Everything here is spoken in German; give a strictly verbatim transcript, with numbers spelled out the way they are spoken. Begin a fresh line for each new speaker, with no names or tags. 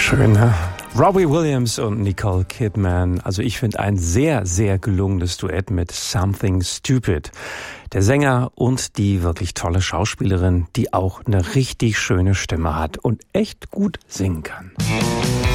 Schön, ne? Robbie Williams und Nicole Kidman. Also ich finde ein sehr, sehr gelungenes Duett mit Something Stupid. Der Sänger und die wirklich tolle Schauspielerin, die auch eine richtig schöne Stimme hat und echt gut singen kann.